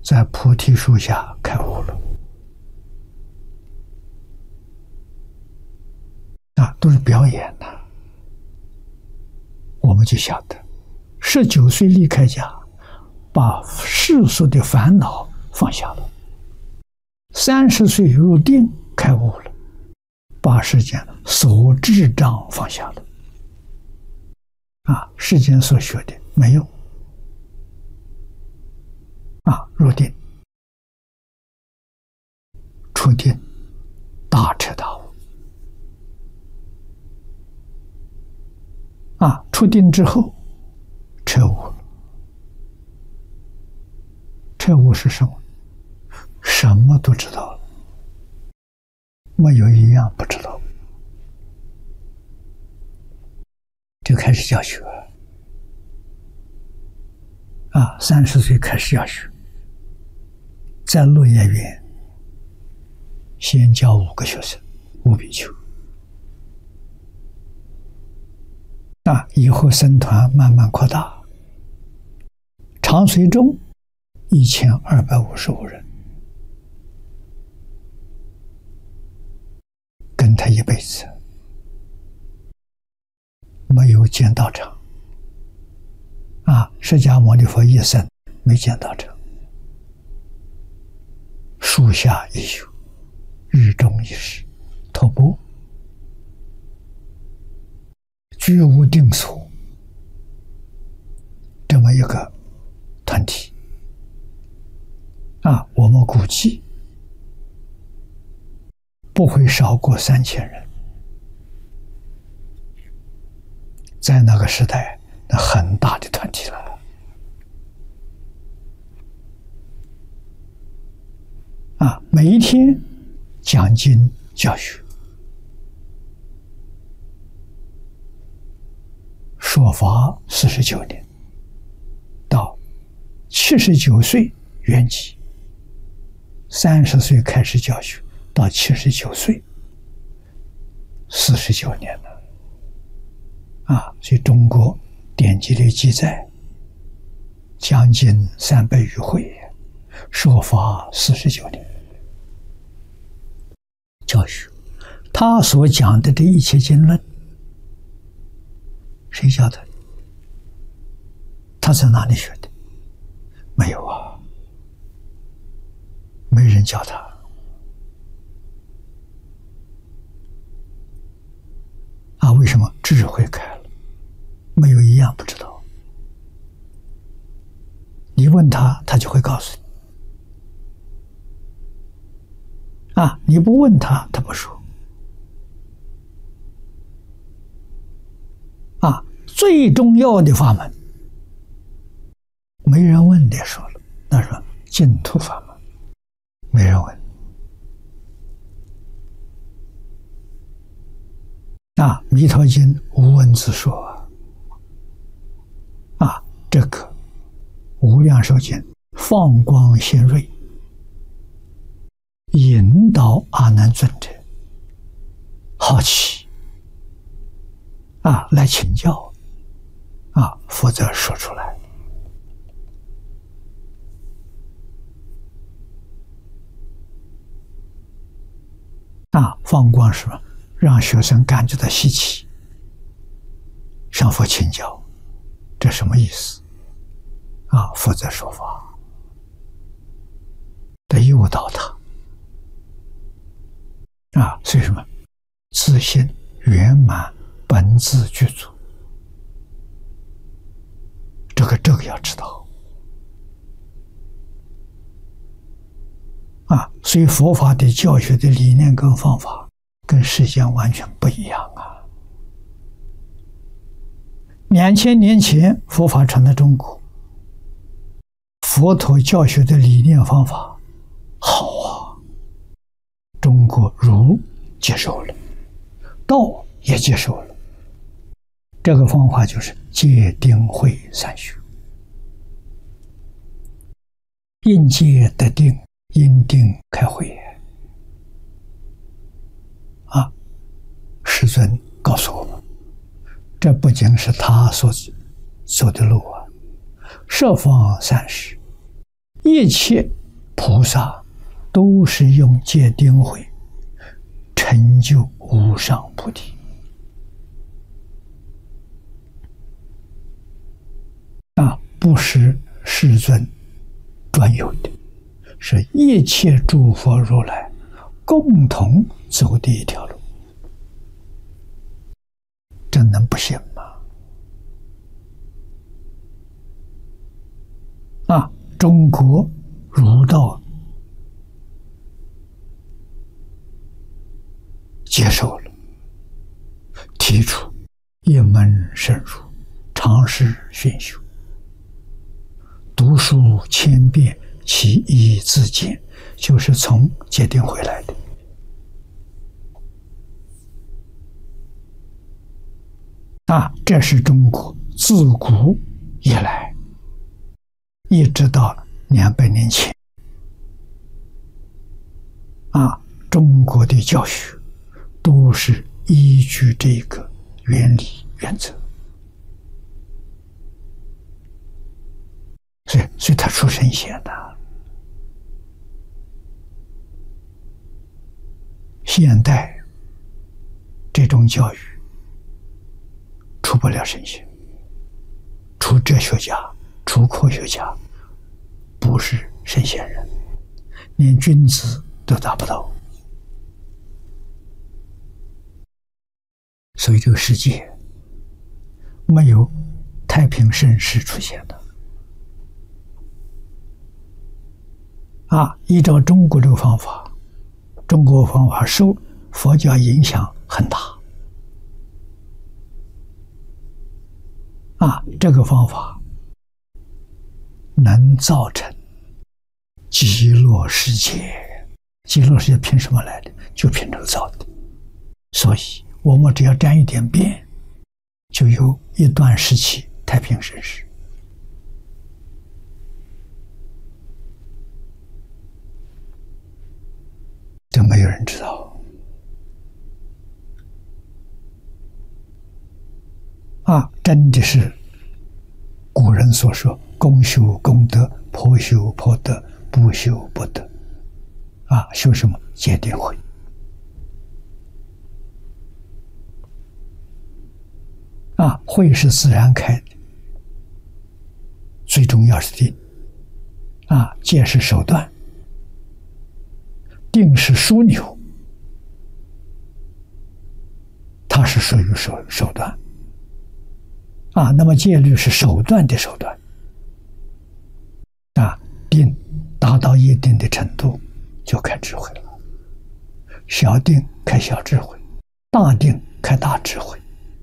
在菩提树下开悟了。都是表演的。我们就晓得，19岁离开家，把世俗的烦恼放下了；30岁入定开悟了，把世间所知障放下了。世间所学的没有。入定，出定，大彻大悟。出定之后，彻悟了。彻悟是什么？什么都知道了，没有一样不知道。就开始教学。30岁开始教学，在落叶园先教5个学生，5比丘。以后僧团慢慢扩大，长随中1255人，跟他一辈子，没有见道场。释迦牟尼佛一生没见道场，树下一宿，日中一时，托钵，居无定所，这么一个团体。我们估计不会少过3000人，在那个时代，那很大的团体了。每一天讲经教学，说法49年，到79岁圆寂。30岁开始教学，到79岁，49年了。所以中国典籍里记载，将近300余会，说法49年。教学，他所讲的这一切经论，谁教的？他在哪里学的？没有没人教他。为什么？智慧开了，没有一样不知道。你问他，他就会告诉你。你不问他，他不说。最重要的法门，没人问的说了，那说净土法门，没人问。弥陀经无文字说这个无量寿经放光显锐，引导阿难尊者好奇来请教佛则说出来。放光是什么？让学生感觉到稀奇，向佛请教，这什么意思？佛则说法，得诱导他。所以什么？自信圆满，本自具足。这个要知道。所以佛法的教学的理念跟方法跟世间完全不一样2000年前佛法传到中国，佛陀教学的理念方法好中国儒接受了，道也接受了。这个方法就是戒定慧3学，因戒得定，因定开慧。世尊告诉我们，这不仅是他所走的路，设方30， 一切菩萨都是用戒定慧成就无上菩提不是世尊专有的，是一切诸佛如来共同走的一条路，这能不行吗？中国儒道接受了，提出一门深入，常识熏修，读书千遍，其义自见，就是从戒定回来的。这是中国自古以来，一直到200年前，中国的教学都是依据这个原理原则，所以他出神仙的。现代这种教育出不了神仙，出哲学家，出科学家，不是神仙人，连君子都达不到。所以这个世界没有太平盛世出现的。依照中国这个方法，中国方法受佛教影响很大。这个方法能造成极乐世界。极乐世界凭什么来的？就凭这个造的。所以我们只要沾一点边，就有一段时期太平盛世。这没有人知道。真的是古人所说，公修公德，婆修婆德，不修不得。修什么？戒定慧。慧是自然开的，最重要是定。戒是手段，定是枢纽，它是属于手段。那么戒律是手段的手段。定达到一定的程度，就开智慧了。小定开小智慧，大定开大智慧。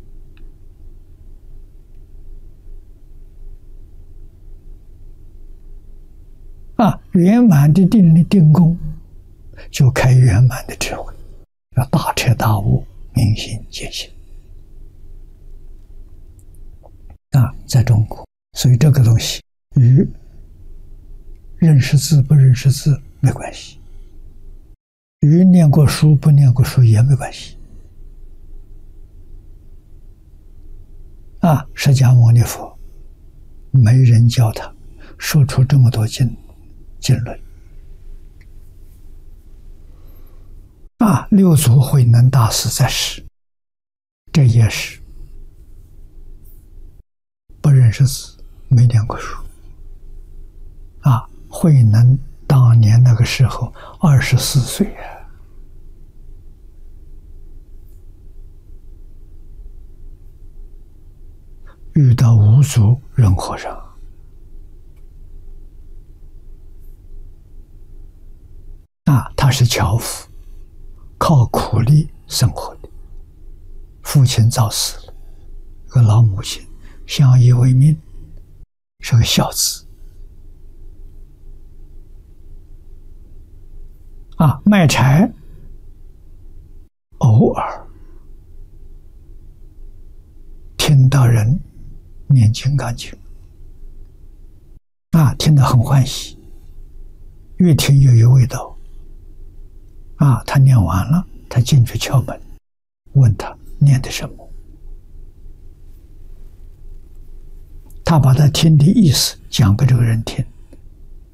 圆满的定功，就开圆满的智慧，要大彻大悟，明心见性。在中国，所以这个东西与认识字不认识字没关系，与念过书不念过书也没关系。释迦牟尼佛没人教他说出这么多经论。六祖慧能大师在世，这也是不认识字，没念过书。慧能当年那个时候24岁遇到五祖人和尚，他是樵夫，靠苦力生活的，父亲早死了，个老母亲相依为命，是个孝子。卖柴，偶尔听到人念金刚经，听得很欢喜，越听越有味道。他念完了，他进去敲门，问他念的什么，他把他听的意思讲给这个人听，